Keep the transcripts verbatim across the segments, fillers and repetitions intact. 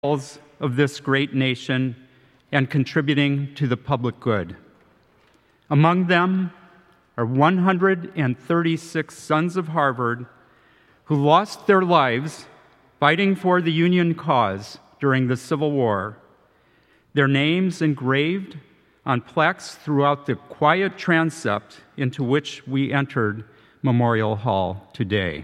of this great nation and contributing to the public good. Among them are one hundred thirty-six sons of Harvard who lost their lives fighting for the Union cause during the Civil War, their names engraved on plaques throughout the quiet transept into which we entered Memorial Hall today.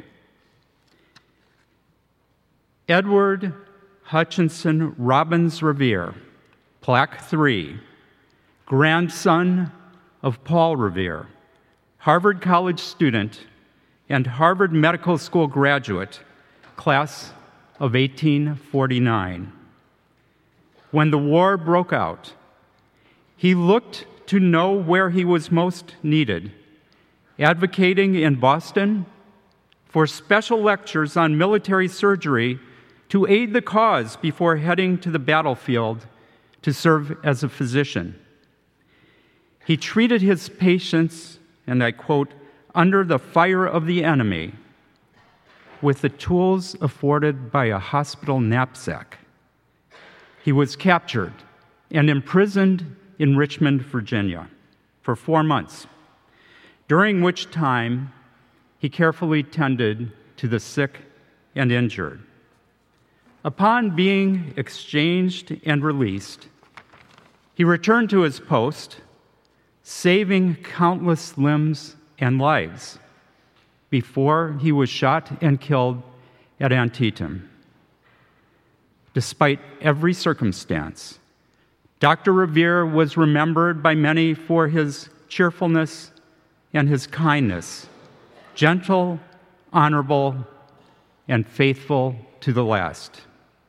Edward Hutchinson Robbins Revere, Plaque three, grandson of Paul Revere, Harvard College student and Harvard Medical School graduate, class of eighteen forty-nine. When the war broke out, he looked to know where he was most needed, advocating in Boston for special lectures on military surgery to aid the cause before heading to the battlefield to serve as a physician. He treated his patients, and I quote, under the fire of the enemy with the tools afforded by a hospital knapsack. He was captured and imprisoned in Richmond, Virginia, for four months, during which time he carefully tended to the sick and injured. Upon being exchanged and released, he returned to his post, saving countless limbs and lives before he was shot and killed at Antietam. Despite every circumstance, Doctor Revere was remembered by many for his cheerfulness and his kindness, gentle, honorable, and faithful to the last.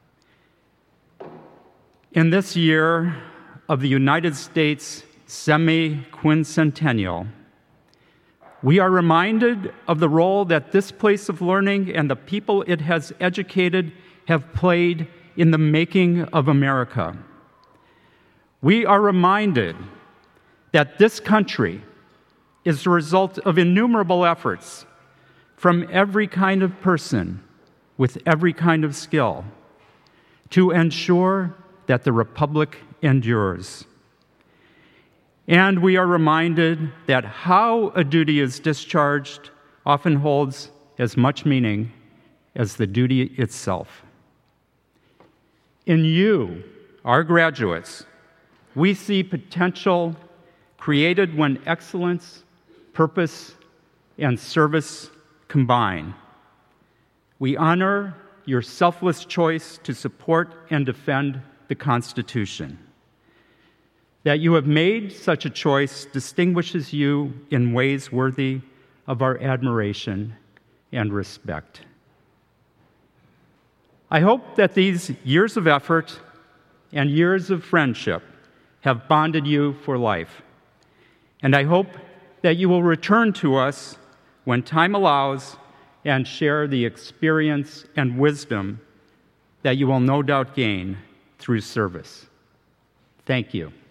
In this year of the United States semi-quincentennial, we are reminded of the role that this place of learning and the people it has educated have played in the making of America. We are reminded that this country is the result of innumerable efforts from every kind of person with every kind of skill to ensure that the Republic endures. And we are reminded that how a duty is discharged often holds as much meaning as the duty itself. In you, our graduates, we see potential created when excellence, purpose, and service combine. We honor your selfless choice to support and defend the Constitution. That you have made such a choice distinguishes you in ways worthy of our admiration and respect. I hope that these years of effort and years of friendship have bonded you for life, and I hope that you will return to us when time allows and share the experience and wisdom that you will no doubt gain through service. Thank you.